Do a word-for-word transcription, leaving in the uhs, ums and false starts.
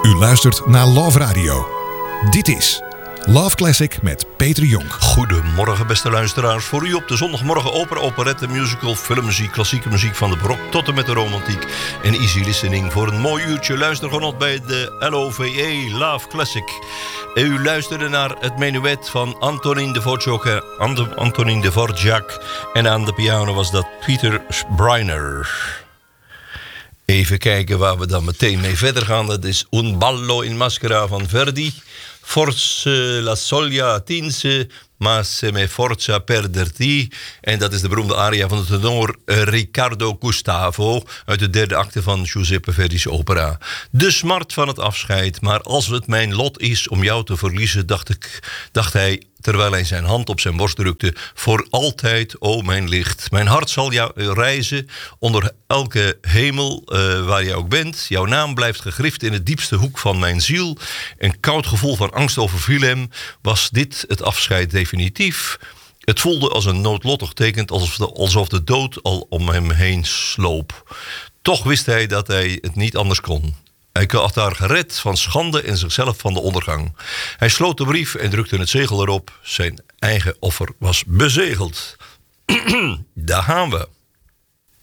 U luistert naar Love Radio. Dit is Love Classic met Peter Jong. Goedemorgen beste luisteraars. Voor u op de zondagmorgen opera, operette, musical, filmmuziek, klassieke muziek van de barok tot en met de romantiek. En easy listening voor een mooi uurtje. Luister genot bij de L O V E Love Classic. U luisterde naar het menuet van Antonin Dvorak, Antonin Dvorak. En aan de piano was dat Peter Briner. Even kijken waar we dan meteen mee verder gaan. Dat is Un ballo in maschera van Verdi. Forse la soglia tinse, ma se me forza perderti. En dat is de beroemde aria van de tenor Riccardo Gustavo uit de derde acte van Giuseppe Verdi's opera. De smart van het afscheid, maar als het mijn lot is om jou te verliezen, dacht, ik, dacht hij, terwijl hij zijn hand op zijn borst drukte, voor altijd, o mijn licht. Mijn hart zal jou reizen onder elke hemel uh, waar je ook bent. Jouw naam blijft gegrift in het diepste hoek van mijn ziel. Een koud gevoel van angst overviel hem. Was dit het afscheid definitief? Het voelde als een noodlottig teken, alsof de, alsof de dood al om hem heen sloop. Toch wist hij dat hij het niet anders kon. Hij had haar gered van schande en zichzelf van de ondergang. Hij sloot de brief en drukte het zegel erop. Zijn eigen offer was bezegeld. Daar gaan we.